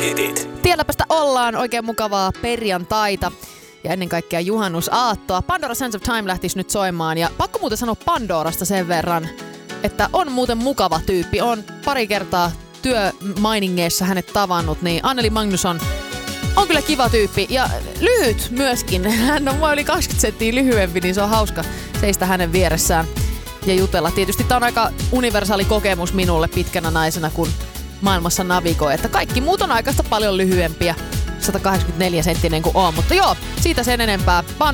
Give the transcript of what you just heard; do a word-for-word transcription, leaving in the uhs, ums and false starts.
Hitit. Tielläpästä ollaan, oikein mukavaa perjantaita ja ennen kaikkea juhannusaattoa. Pandora Sands of Time lähtisi nyt soimaan ja pakko muuten sanoa Pandorasta sen verran, että on muuten mukava tyyppi. On pari kertaa työmainingeissa hänet tavannut, niin Anneli Magnusson on kyllä kiva tyyppi ja lyhyt myöskin. Hän on mua yli kaksikymmentä senttiä lyhyempi, niin se on hauska seistä hänen vieressään ja jutella. Tietysti tää on aika universaali kokemus minulle pitkänä naisena, kun maailmassa navigoi, että kaikki muut on aikaista paljon lyhyempiä, sata kahdeksankymmentäneljä senttinen kuin on, mutta joo, siitä sen enempää.